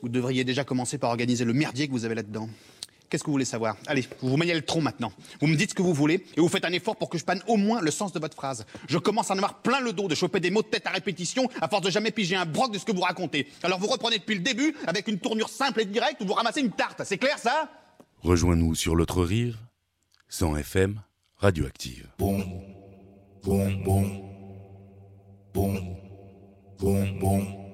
Vous devriez déjà commencer par organiser le merdier que vous avez là-dedans. Qu'est-ce que vous voulez savoir? Allez, vous vous maniez le tronc maintenant. Vous me dites ce que vous voulez et vous faites un effort pour que je panne au moins le sens de votre phrase. Je commence à en avoir plein le dos de choper des mots de tête à répétition à force de jamais piger un broc de ce que vous racontez. Alors vous reprenez depuis le début avec une tournure simple et directe où vous ramassez une tarte. C'est clair ça? Rejoins-nous sur l'autre rive, 100 FM, Radioactive. Boum, boum, boum, boum, boum, boum.